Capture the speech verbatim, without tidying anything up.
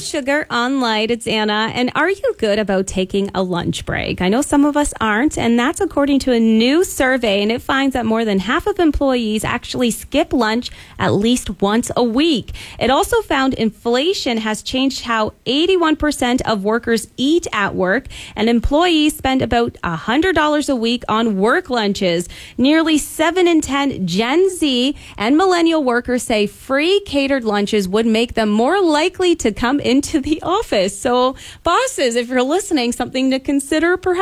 Sugar on Light. It's Anna. And are you good about taking a lunch break? I know some of us aren't, and that's according to a new survey, and it finds that more than half of employees actually skip lunch at least once a week. It also found inflation has changed how eighty-one percent of workers eat at work, and employees spend about one hundred dollars a week on work lunches. Nearly seven in ten Gen Z and millennial workers say free catered lunches would make them more likely to come into the office. So, bosses, if you're listening, something to consider perhaps.